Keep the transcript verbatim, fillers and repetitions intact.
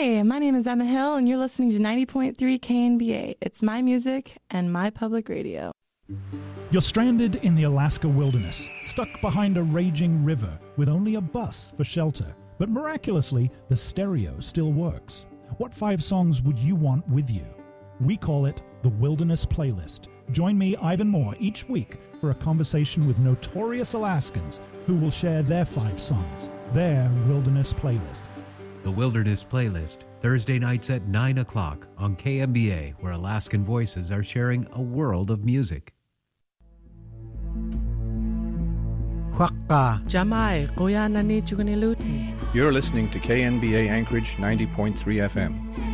Hi, my name is Emma Hill, and you're listening to ninety point three K N B A. It's my music and my public radio. You're stranded in the Alaska wilderness, stuck behind a raging river with only a bus for shelter. But miraculously, the stereo still works. What five songs would you want with you? We call it the Wilderness Playlist. Join me, Ivan Moore, each week for a conversation with notorious Alaskans who will share their five songs, their Wilderness Playlist. The Wilderness Playlist, Thursday nights at nine o'clock on K M B A, where Alaskan voices are sharing a world of music. Jamai, Goya Nani Chuganilutin. You're listening to K N B A Anchorage ninety point three F M.